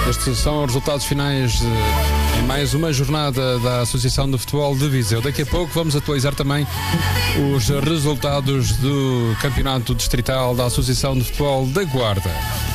Estes são os resultados finais em mais uma jornada da Associação de Futebol de Viseu. Daqui a pouco vamos atualizar também os resultados do Campeonato Distrital da Associação de Futebol da Guarda.